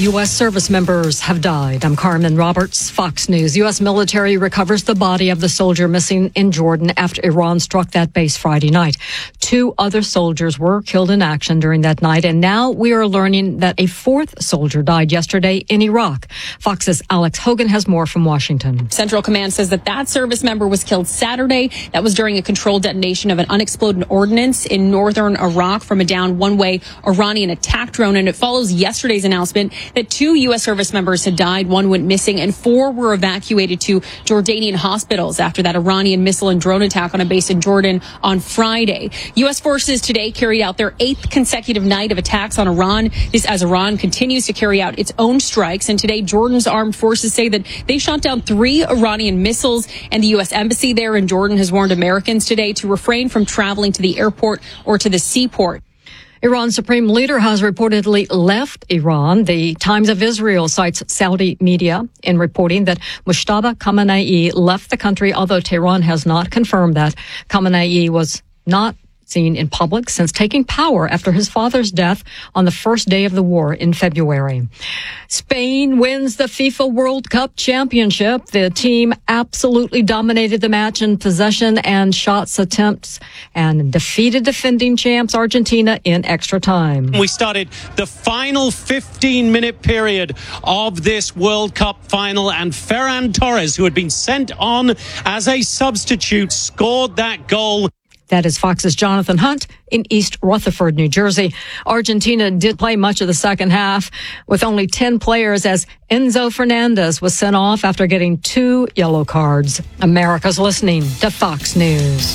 U.S. service members have died. I'm Carmen Roberts, Fox News. U.S. military recovers the body of the soldier missing in Jordan after Iran struck that base Friday night. 2 other soldiers were killed in action during that night, and now we are learning that a 4th soldier died yesterday in Iraq. Fox's Alex Hogan has more from Washington. Central Command says that service member was killed Saturday. That was during a controlled detonation of an unexploded ordnance in northern Iraq from a downed one-way Iranian attack drone, and it follows yesterday's announcement that 2 U.S. service members had died, 1 went missing, and 4 were evacuated to Jordanian hospitals after that Iranian missile and drone attack on a base in Jordan on Friday. U.S. forces today carried out their 8th consecutive night of attacks on Iran. This as Iran continues to carry out its own strikes, and today Jordan's armed forces say that they shot down 3 Iranian missiles, and the U.S. embassy there in Jordan has warned Americans today to refrain from traveling to the airport or to the seaport. Iran's supreme leader has reportedly left Iran. The Times of Israel cites Saudi media in reporting that Mujtaba Khamenei left the country, although Tehran has not confirmed that. Khamenei was not seen in public since taking power after his father's death on the first day of the war in February. Spain wins the FIFA World Cup championship. The team absolutely dominated the match in possession and shots attempts and defeated defending champs Argentina in extra time. We started the final 15-minute period of this World Cup final, and Ferran Torres, who had been sent on as a substitute, scored that goal. That is Fox's Jonathan Hunt in East Rutherford, New Jersey. Argentina did play much of the second half with only 10 players as Enzo Fernandez was sent off after getting 2 yellow cards. America's listening to Fox News.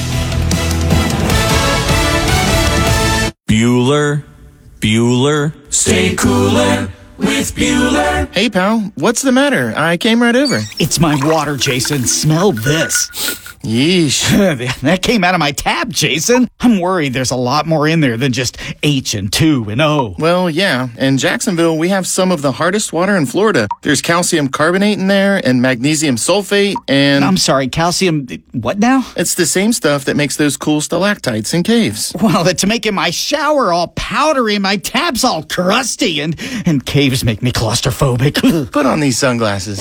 Bueller, stay cooler with Bueller. Hey, pal, what's the matter? I came right over. It's my water, Jason. Smell this. Yeesh. That came out of my tap, Jason. I'm worried there's a lot more in there than just H and 2 and O. Well, yeah. In Jacksonville, we have some of the hardest water in Florida. There's calcium carbonate in there and magnesium sulfate and... I'm sorry, calcium... What now? It's the same stuff that makes those cool stalactites in caves. Well, to make in my shower all powdery, my tap's all crusty, and caves make me claustrophobic. Put on these sunglasses.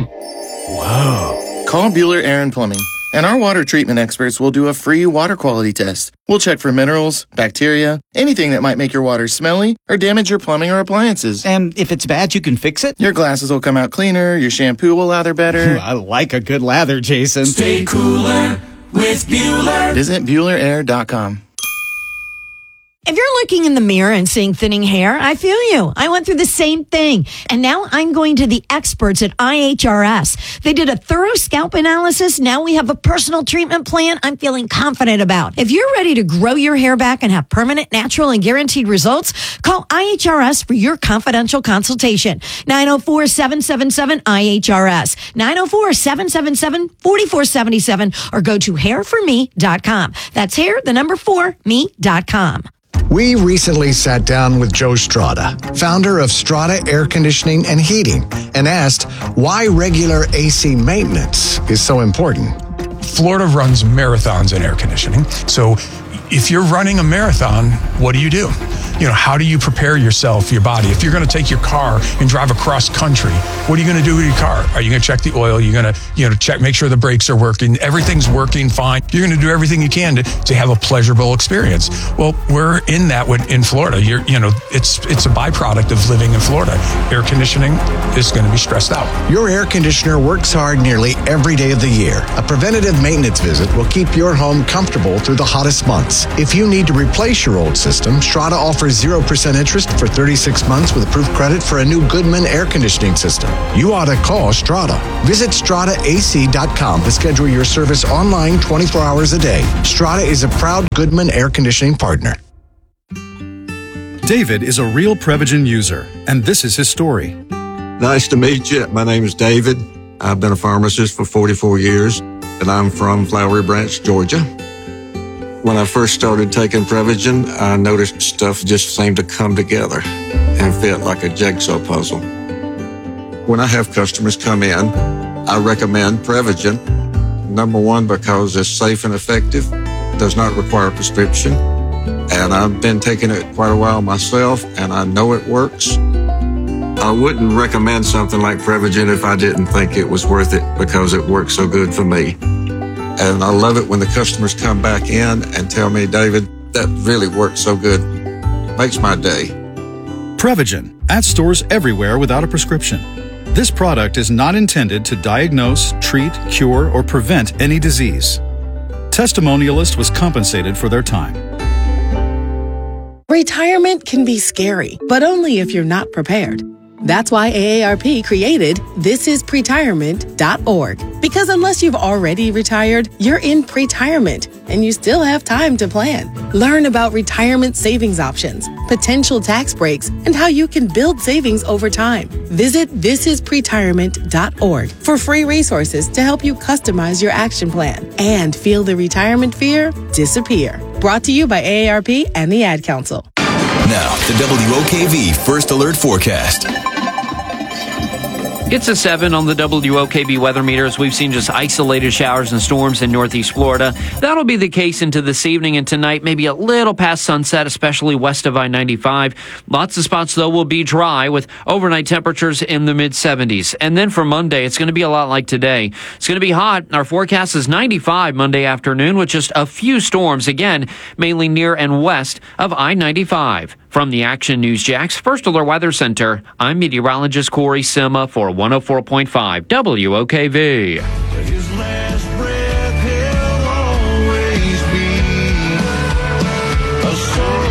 Whoa. Call Bueller Air and Plumbing, and our water treatment experts will do a free water quality test. We'll check for minerals, bacteria, anything that might make your water smelly or damage your plumbing or appliances. And if it's bad, you can fix it? Your glasses will come out cleaner, your shampoo will lather better. I like a good lather, Jason. Stay cooler with Bueller. Visit BuellerAir.com. If you're looking in the mirror and seeing thinning hair, I feel you. I went through the same thing. And now I'm going to the experts at IHRS. They did a thorough scalp analysis. Now we have a personal treatment plan I'm feeling confident about. If you're ready to grow your hair back and have permanent, natural, and guaranteed results, call IHRS for your confidential consultation. 904-777-IHRS. 904-777-4477 or go to hairforme.com. That's hair, the number 4, me.com. We recently sat down with Joe Strada, founder of Strada Air Conditioning and Heating, and asked why regular AC maintenance is so important. Florida runs marathons in air conditioning. So if you're running a marathon, what do? How do you prepare yourself, your body? If you're going to take your car and drive across country, what are you going to do with your car? Are you going to check the oil? You're going to, check, make sure the brakes are working. Everything's working fine. You're going to do everything you can to have a pleasurable experience. Well, we're in that in Florida. It's a byproduct of living in Florida. Air conditioning is going to be stressed out. Your air conditioner works hard nearly every day of the year. A preventative maintenance visit will keep your home comfortable through the hottest months. If you need to replace your old system, Strada offers 0% interest for 36 months with approved credit for a new Goodman air conditioning system. You ought to call Strada. Visit StradaAC.com to schedule your service online 24 hours a day. Strada is a proud Goodman air conditioning partner. David is a real Prevagen user, and this is his story. Nice to meet you. My name is David. I've been a pharmacist for 44 years, and I'm from Flowery Branch, Georgia. When I first started taking Prevagen, I noticed stuff just seemed to come together and fit like a jigsaw puzzle. When I have customers come in, I recommend Prevagen. Number one, because it's safe and effective, does not require a prescription, and I've been taking it quite a while myself, and I know it works. I wouldn't recommend something like Prevagen if I didn't think it was worth it because it works so good for me. And I love it when the customers come back in and tell me, David, that really worked so good. Makes my day. Prevagen, at stores everywhere without a prescription. This product is not intended to diagnose, treat, cure, or prevent any disease. Testimonialist was compensated for their time. Retirement can be scary, but only if you're not prepared. That's why AARP created thisispretirement.org. Because unless you've already retired, you're in pretirement, and you still have time to plan. Learn about retirement savings options, potential tax breaks, and how you can build savings over time. Visit thisispretirement.org for free resources to help you customize your action plan and feel the retirement fear disappear. Brought to you by AARP and the Ad Council. Now, the WOKV First Alert Forecast. It's a 7 on the WOKV weather meter as we've seen just isolated showers and storms in northeast Florida. That'll be the case into this evening and tonight, maybe a little past sunset, especially west of I-95. Lots of spots, though, will be dry with overnight temperatures in the mid-70s. And then for Monday, it's going to be a lot like today. It's going to be hot. Our forecast is 95 Monday afternoon with just a few storms, again, mainly near and west of I-95. From the Action News Jax First Alert Weather Center, I'm meteorologist Corey Sima for 104.5 WOKV. His last breath, he'll always be a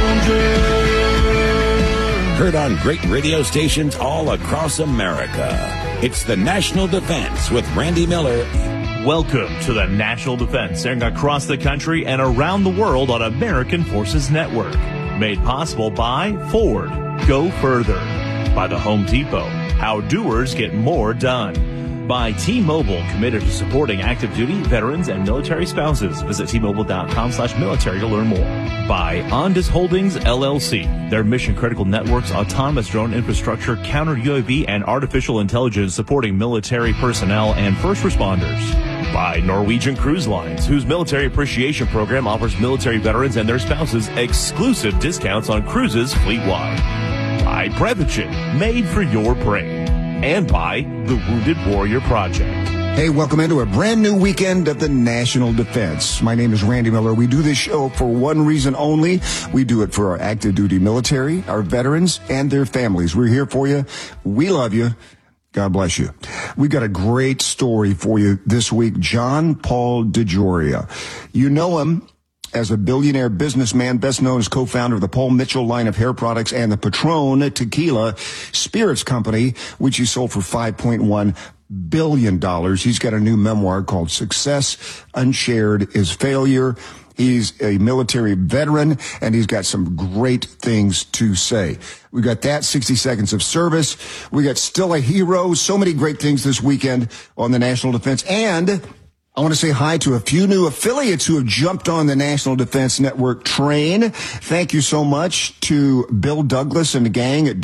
soldier. Heard on great radio stations all across America. It's the National Defense with Randy Miller. Welcome to the National Defense, airing across the country and around the world on American Forces Network. Made possible by Ford, Go Further. By the Home Depot, how doers get more done. By T-Mobile, committed to supporting active duty, veterans, and military spouses. Visit T-Mobile.com/military to learn more. By Ondas Holdings, LLC. Their mission-critical networks, autonomous drone infrastructure, counter-UAV, and artificial intelligence supporting military personnel and first responders. By Norwegian Cruise Lines, whose military appreciation program offers military veterans and their spouses exclusive discounts on cruises fleet-wide. By Prevagen, made for your brain. And by the Wounded Warrior Project. Hey, welcome into a brand new weekend of the National Defense. My name is Randy Miller. We do this show for one reason only. We do it for our active duty military, our veterans, and their families. We're here for you. We love you. God bless you. We've got a great story for you this week. John Paul DeJoria. You know him as a billionaire businessman, best known as co-founder of the Paul Mitchell line of hair products and the Patron Tequila Spirits Company, which he sold for $5.1 billion. He's got a new memoir called Success Unshared is Failure. He's a military veteran, and he's got some great things to say. We got that, 60 seconds of service. We got Still a Hero. So many great things this weekend on the National Defense. And I want to say hi to a few new affiliates who have jumped on the National Defense Network train. Thank you so much to Bill Douglas and the gang at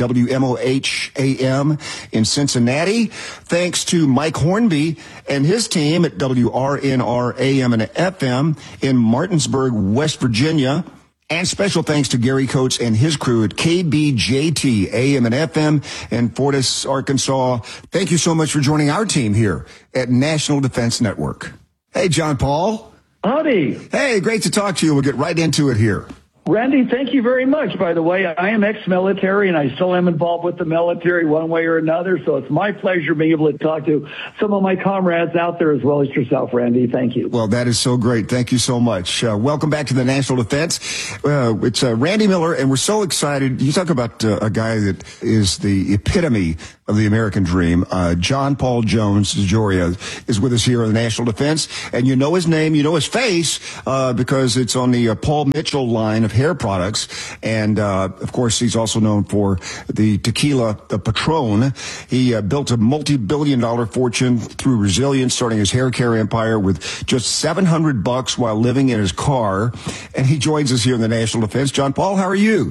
WMOH-AM in Cincinnati. Thanks to Mike Hornby and his team at WRNR-AM and FM in Martinsburg, West Virginia. And special thanks to Gary Coates and his crew at KBJT, AM and FM in Fortis, Arkansas. Thank you so much for joining our team here at National Defense Network. Hey, John Paul. Howdy. Hey, great to talk to you. We'll get right into it here. Randy, thank you very much. By the way, I am ex-military, and I still am involved with the military one way or another, so it's my pleasure being able to talk to some of my comrades out there as well as yourself, Randy. Thank you. Well, that is so great. Thank you so much. Welcome back to the National Defense. It's Randy Miller, and we're so excited. You talk about a guy that is the epitome of the American dream. John Paul Jones DeJoria is with us here on the National Defense, and you know his name, you know his face, because it's on the Paul Mitchell line of hair products. And, of course, he's also known for the tequila, the Patron. He built a multi-billion-dollar fortune through resilience, starting his hair care empire with just $700 while living in his car. And he joins us here in the National Defense. John Paul, how are you?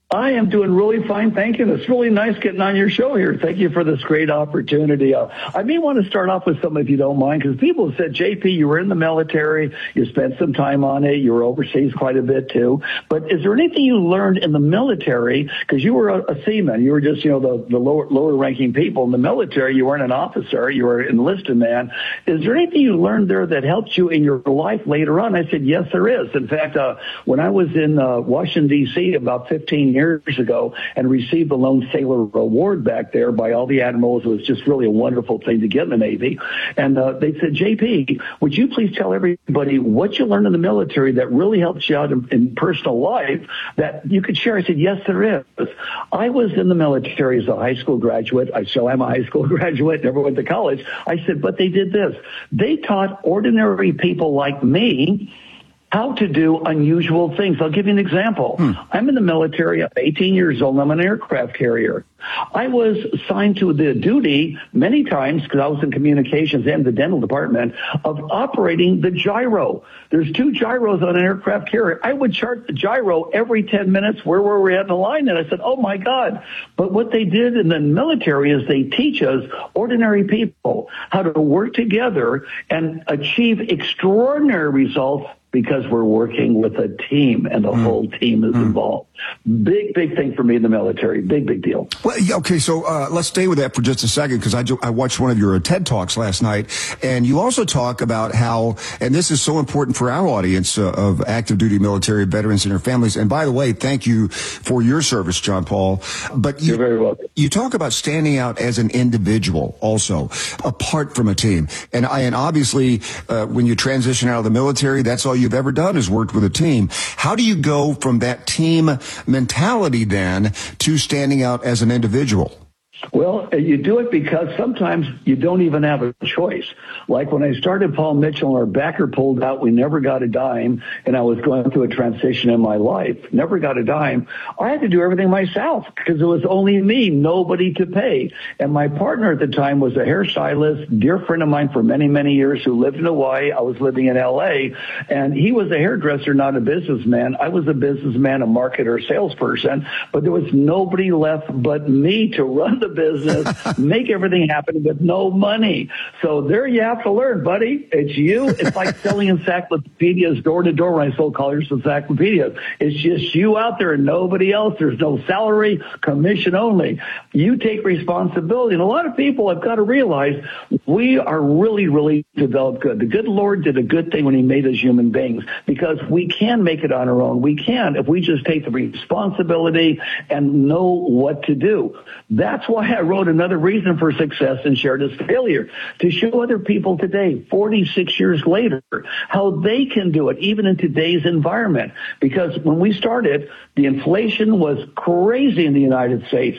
I am doing really fine, thank you. It's really nice getting on your show here. Thank you for this great opportunity. I may want to start off with something, if you don't mind, because people have said, JP, you were in the military, you spent some time on it, you were overseas quite a bit too. But is there anything you learned in the military? Because you were a seaman, you were just, the lower ranking people in the military. You weren't an officer, you were an enlisted man. Is there anything you learned there that helped you in your life later on? I said, yes, there is. In fact, when I was in Washington, D.C. about 15 years ago and received the Lone Sailor Award back there by all the admirals. It was just really a wonderful thing to get in the Navy. And they said, JP, would you please tell everybody what you learned in the military that really helped you out in personal life that you could share? I said, yes, there is. I was in the military as a high school graduate. I still am a high school graduate, never went to college. I said, but they did this. They taught ordinary people like me how to do unusual things. I'll give you an example. I'm in the military. I'm 18 years old. I'm an aircraft carrier. I was assigned to the duty many times, because I was in communications and the dental department, of operating the gyro. There's 2 gyros on an aircraft carrier. I would chart the gyro every 10 minutes. Where were we at in the line? And I said, oh my God. But what they did in the military is they teach us, ordinary people, how to work together and achieve extraordinary results, because we're working with a team and the whole team is involved. Big thing for me in the military. Big deal. Well, okay, so let's stay with that for just a second, because I watched one of your TED Talks last night, and you also talk about how, and this is so important for our audience of active duty military veterans and their families, and by the way, thank you for your service, John Paul, but you're very welcome. You talk about standing out as an individual also, apart from a team. And obviously, when you transition out of the military, that's all you've ever done is worked with a team. How do you go from that team mentality then to standing out as an individual? Well, you do it because sometimes you don't even have a choice. Like when I started Paul Mitchell and our backer pulled out, we never got a dime, and I was going through a transition in my life, never got a dime. I had to do everything myself because it was only me, nobody to pay. And my partner at the time was a hairstylist, dear friend of mine for many, many years who lived in Hawaii. I was living in L.A., and he was a hairdresser, not a businessman. I was a businessman, a marketer, salesperson, but there was nobody left but me to run the business, make everything happen with no money. So there you have to learn, buddy. It's you. It's like selling encyclopedias door to door when I sold Colliers encyclopedias. It's just you out there and nobody else. There's no salary, commission only. You take responsibility. And a lot of people have got to realize we are really developed good. The good Lord did a good thing when he made us human beings, because we can make it on our own. We can if we just take the responsibility and know what to do. That's why I wrote Another Reason for Success and Shared As Failure, to show other people today, 46 years later, how they can do it, even in today's environment. Because when we started, the inflation was crazy in the United States,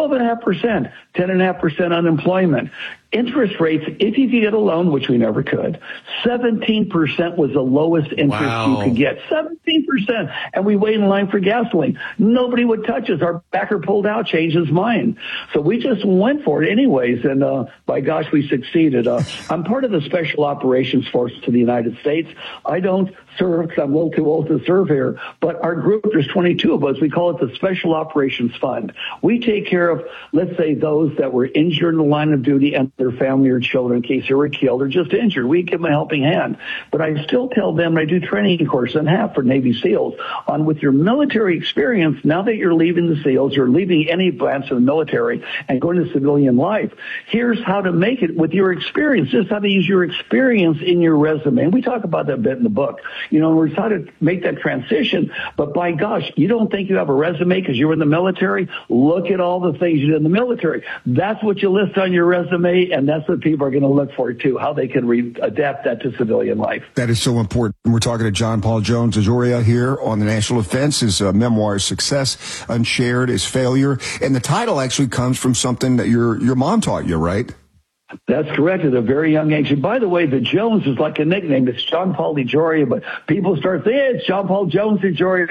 12.5%, 10.5% unemployment. Interest rates, if you could get a loan, which we never could, 17% was the lowest interest you could get. 17%. And we wait in line for gasoline. Nobody would touch us. Our backer pulled out, changed his mind. So we just went for it anyways. And by gosh, we succeeded. I'm part of the Special Operations Force to the United States. I don't serve because I'm a little too old to serve here. But our group, there's 22 of us. We call it the Special Operations Fund. We take care of, let's say, those that were injured in the line of duty and their family or children in case they were killed or just injured. We give them a helping hand. But I still tell them, I do training course and have for Navy SEALs on, with your military experience, now that you're leaving the SEALs, you're leaving any branch of the military and going to civilian life, here's how to make it with your experience. This is how to use your experience in your resume. And we talk about that a bit in the book. You know, we're how to make that transition. But by gosh, you don't think you have a resume because you were in the military? Look at all the things you did in the military. That's what you list on your resume, and that's what people are going to look for too, how they can adapt that to civilian life. That is so important. We're talking to John Paul Jones Azoria here on the National Defense. His memoir, Success Unshared is Failure. And the title actually comes from something that your mom taught you, right? That's correct, at a very young age. And by the way, the Jones is like a nickname. It's John Paul DeJoria, but people start saying, hey, it's John Paul Jones DeJoria.